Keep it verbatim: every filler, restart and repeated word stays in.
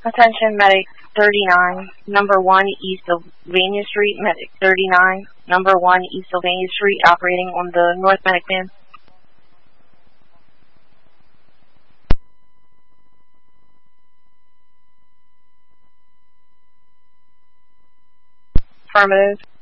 Attention, Medic thirty-nine, number one East Sylvania Street, Medic thirty-nine, number one East Sylvania Street, operating on the North Medic van. Affirmative.